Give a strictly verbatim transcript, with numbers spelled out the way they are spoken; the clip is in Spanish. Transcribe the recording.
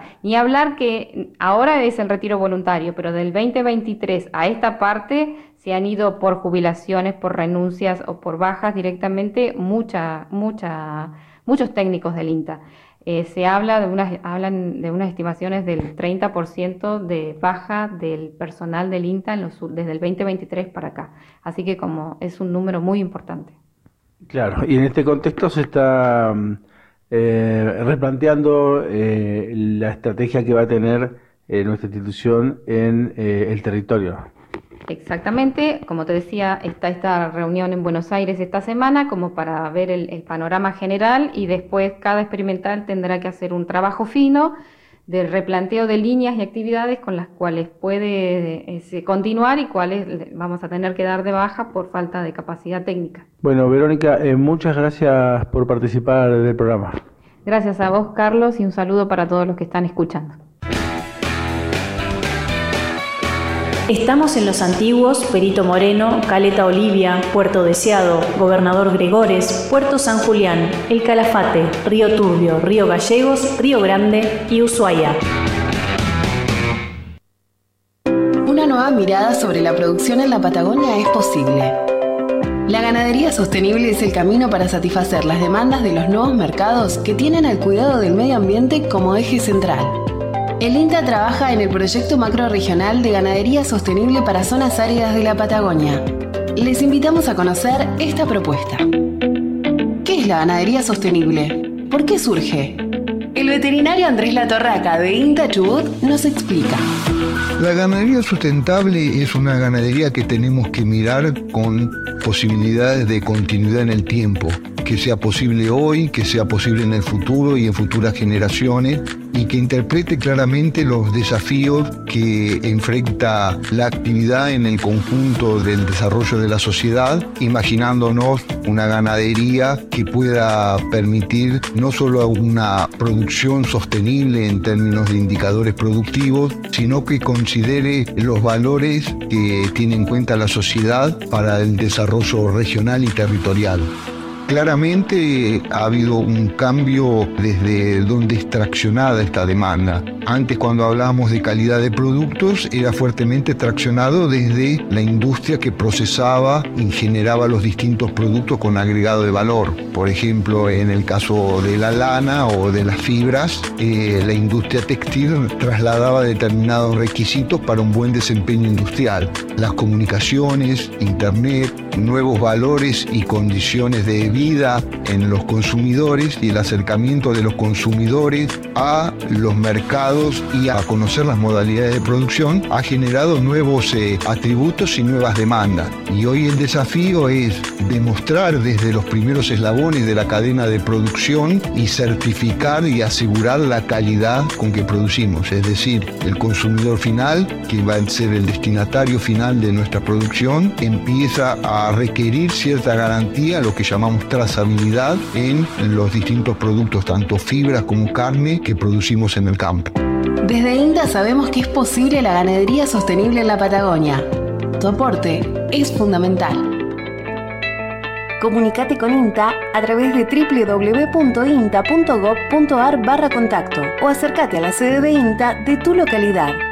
Ni hablar que ahora es el retiro voluntario, pero del veinte veintitrés a esta parte se han ido por jubilaciones, por renuncias o por bajas directamente mucha, mucha, muchos técnicos del INTA. Eh, se habla de unas, hablan de unas estimaciones del treinta por ciento de baja del personal del INTA en los, desde el veinte veintitrés para acá. Así que como es un número muy importante. Claro, y en este contexto se está eh, replanteando eh, la estrategia que va a tener eh, nuestra institución en eh, el territorio. Exactamente, como te decía, está esta reunión en Buenos Aires esta semana como para ver el, el panorama general y después cada experimental tendrá que hacer un trabajo fino de replanteo de líneas y actividades con las cuales puede eh, continuar y cuáles vamos a tener que dar de baja por falta de capacidad técnica. Bueno, Verónica, eh, muchas gracias por participar del programa. Gracias a vos, Carlos, y un saludo para todos los que están escuchando. Estamos en Los Antiguos, Perito Moreno, Caleta Olivia, Puerto Deseado, Gobernador Gregores, Puerto San Julián, El Calafate, Río Turbio, Río Gallegos, Río Grande y Ushuaia. Una nueva mirada sobre la producción en la Patagonia es posible. La ganadería sostenible es el camino para satisfacer las demandas de los nuevos mercados que tienen el cuidado del medio ambiente como eje central. El INTA trabaja en el proyecto macrorregional de ganadería sostenible para zonas áridas de la Patagonia. Les invitamos a conocer esta propuesta. ¿Qué es la ganadería sostenible? ¿Por qué surge? El veterinario Andrés Latorraca de INTA Chubut nos explica. La ganadería sustentable es una ganadería que tenemos que mirar con posibilidades de continuidad en el tiempo, que sea posible hoy, que sea posible en el futuro y en futuras generaciones, y que interprete claramente los desafíos que enfrenta la actividad en el conjunto del desarrollo de la sociedad, imaginándonos una ganadería que pueda permitir no solo una producción sostenible en términos de indicadores productivos, sino que considere los valores que tiene en cuenta la sociedad para el desarrollo regional y territorial. Claramente ha habido un cambio desde donde es traccionada esta demanda. Antes, cuando hablábamos de calidad de productos, era fuertemente traccionado desde la industria que procesaba y generaba los distintos productos con agregado de valor. Por ejemplo, en el caso de la lana o de las fibras, eh, la industria textil trasladaba determinados requisitos para un buen desempeño industrial. Las comunicaciones, internet, nuevos valores y condiciones de vida en los consumidores y el acercamiento de los consumidores a los mercados y a conocer las modalidades de producción ha generado nuevos eh, atributos y nuevas demandas. Y hoy el desafío es demostrar desde los primeros eslabones de la cadena de producción y certificar y asegurar la calidad con que producimos. Es decir, el consumidor final, que va a ser el destinatario final de nuestra producción, empieza a requerir cierta garantía, lo que llamamos trazabilidad, en los distintos productos, tanto fibras como carne, que producimos en el campo. Desde INTA sabemos que es posible la ganadería sostenible en la Patagonia. Tu aporte es fundamental. Comunicate con INTA a través de doble u doble u doble u punto inta punto gob punto ar barra contacto o acércate a la sede de INTA de tu localidad.